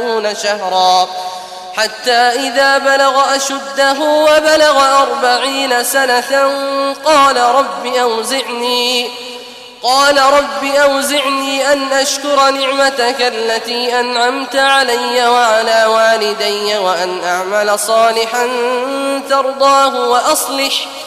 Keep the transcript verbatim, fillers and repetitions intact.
ثلاثون شهرا حتى إذا بلغ أشده وبلغ أربعين سنة قال رب أوزعني قال رب أوزعني أن أشكر نعمتك التي أنعمت علي وعلى والدي وأن أعمل صالحا ترضاه وأصلح